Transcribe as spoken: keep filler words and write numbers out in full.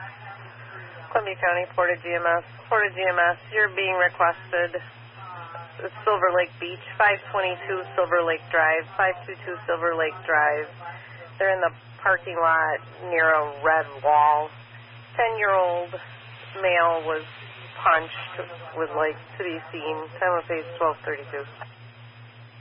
Columbia County, Porta G M S. Porta G M S, you're being requested. Silver Lake Beach, five twenty-two Silver Lake Drive, five twenty-two Silver Lake Drive. They're in the parking lot near a red wall. Ten-year-old male was punched, would like to be seen. Time of phase twelve thirty-two.